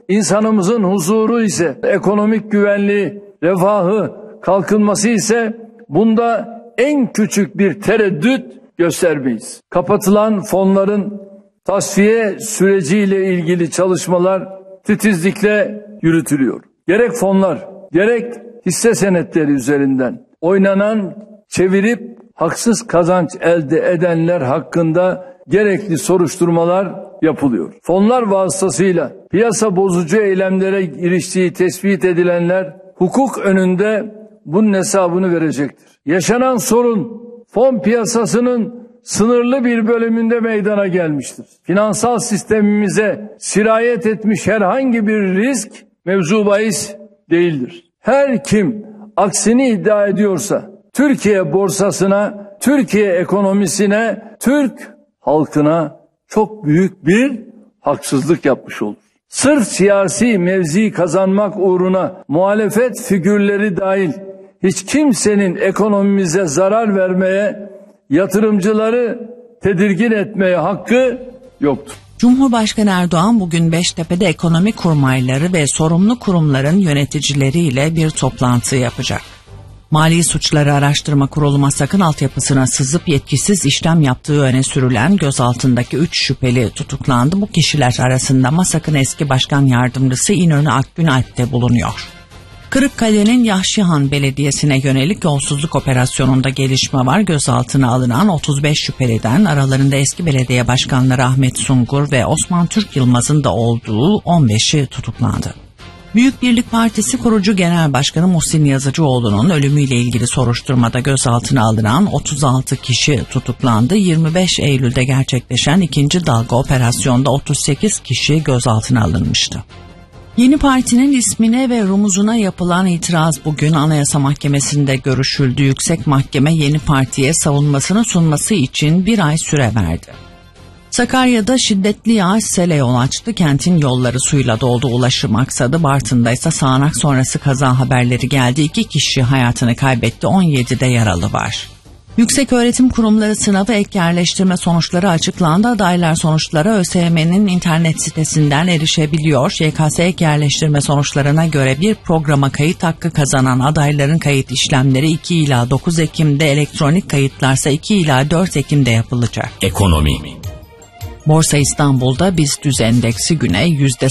insanımızın huzuru ise, ekonomik güvenliği, refahı, kalkınması ise bunda en küçük bir tereddüt göstermeyiz. Kapatılan fonların tasfiye süreciyle ilgili çalışmalar titizlikle yürütülüyor. Gerek fonlar, gerek hisse senetleri üzerinden oynanan, çevirip haksız kazanç elde edenler hakkında gerekli soruşturmalar yapılıyor. Fonlar vasıtasıyla piyasa bozucu eylemlere giriştiği tespit edilenler hukuk önünde bunun hesabını verecektir. Yaşanan sorun fon piyasasının sınırlı bir bölümünde meydana gelmiştir. Finansal sistemimize sirayet etmiş herhangi bir risk mevzu bahis değildir. Her kim aksini iddia ediyorsa Türkiye borsasına, Türkiye ekonomisine, Türk halkına çok büyük bir haksızlık yapmış olur. Sırf siyasi mevzi kazanmak uğruna muhalefet figürleri dahil hiç kimsenin ekonomimize zarar vermeye, yatırımcıları tedirgin etmeye hakkı yoktur. Cumhurbaşkanı Erdoğan bugün Beştepe'de ekonomi kurmayları ve sorumlu kurumların yöneticileriyle bir toplantı yapacak. Mali Suçları Araştırma Kurulu MASAK'ın altyapısına sızıp yetkisiz işlem yaptığı öne sürülen gözaltındaki 3 şüpheli tutuklandı. Bu kişiler arasında MASAK'ın eski başkan yardımcısı İnönü Akgünalp de bulunuyor. Kırıkkale'nin Yahşihan Belediyesi'ne yönelik yolsuzluk operasyonunda gelişme var. Gözaltına alınan 35 şüpheliden aralarında eski belediye başkanları Ahmet Sungur ve Osman Türk Yılmaz'ın da olduğu 15'i tutuklandı. Büyük Birlik Partisi kurucu genel başkanı Muhsin Yazıcıoğlu'nun ölümüyle ilgili soruşturmada gözaltına alınan 36 kişi tutuklandı. 25 Eylül'de gerçekleşen ikinci dalga operasyonda 38 kişi gözaltına alınmıştı. Yeni partinin ismine ve rumuzuna yapılan itiraz bugün Anayasa Mahkemesi'nde görüşüldü. Yüksek Mahkeme yeni partiye savunmasını sunması için bir ay süre verdi. Sakarya'da şiddetli yağış sele yol açtı. Kentin yolları suyla doldu. Ulaşım aksadı. Bartın'da ise sağanak sonrası kaza haberleri geldi. 2 kişi hayatını kaybetti. 17'de yaralı var. Yükseköğretim Kurumları sınavı ek yerleştirme sonuçları açıklandı. Adaylar sonuçlara ÖSYM'nin internet sitesinden erişebiliyor. YKS ek yerleştirme sonuçlarına göre bir programa kayıt hakkı kazanan adayların kayıt işlemleri 2 ila 9 Ekim'de, elektronik kayıtlarsa 2 ila 4 Ekim'de yapılacak. Ekonomi. Borsa İstanbul'da BIST endeksi güne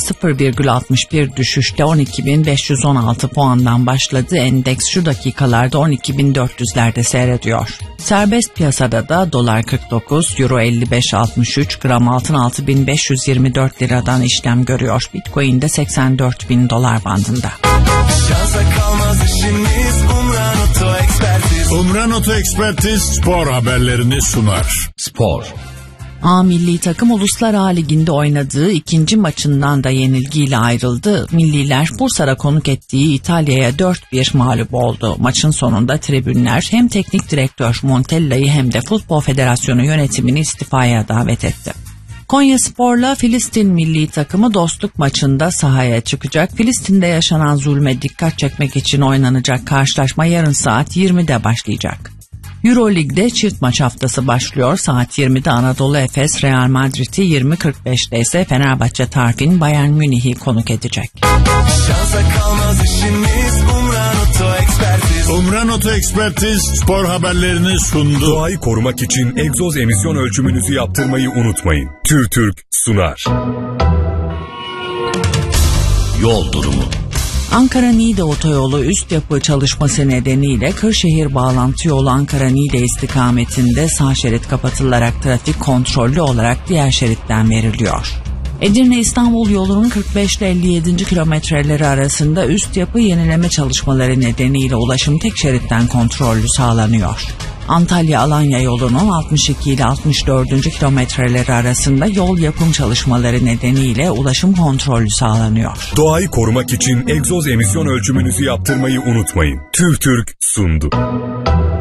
%0,61 düşüşle 12.516 puandan başladı. Endeks şu dakikalarda 12.400'lerde seyrediyor. Serbest piyasada da dolar 49, euro 55.63, gram altın 6.524 liradan işlem görüyor. Bitcoin de 84.000 dolar bandında. Umran Oto Ekspertiz spor haberlerini sunar. Spor. A milli takım Uluslar Ligi'nde oynadığı ikinci maçından da yenilgiyle ayrıldı. Milliler Bursa'da konuk ettiği İtalya'ya 4-1 mağlup oldu. Maçın sonunda tribünler hem teknik direktör Montella'yı hem de Futbol Federasyonu yönetimini istifaya davet etti. Konyaspor'la Filistin milli takımı dostluk maçında sahaya çıkacak. Filistin'de yaşanan zulme dikkat çekmek için oynanacak karşılaşma yarın saat 20'de başlayacak. Euroleague'de çift maç haftası başlıyor. Saat 20'de Anadolu Efes Real Madrid'i, 20.45'te ise Fenerbahçe Tarfin Bayern Münih'i konuk edecek. Umran Oto Ekspertiz spor haberlerini sundu. Doğayı korumak için egzoz emisyon ölçümünüzü yaptırmayı unutmayın. TÜRTÜRK sunar. Yol durumu. Ankara-Niğde otoyolu üst yapı çalışması nedeniyle Kırşehir bağlantı yolu Ankara-Niğde istikametinde sağ şerit kapatılarak trafik kontrollü olarak diğer şeritten veriliyor. Edirne-İstanbul yolunun 45 ile 57. kilometreleri arasında üst yapı yenileme çalışmaları nedeniyle ulaşım tek şeritten kontrollü sağlanıyor. Antalya-Alanya yolunun 62 ile 64. kilometreleri arasında yol yapım çalışmaları nedeniyle ulaşım kontrollü sağlanıyor. Doğayı korumak için egzoz emisyon ölçümünüzü yaptırmayı unutmayın. TÜRTÜRK sundu.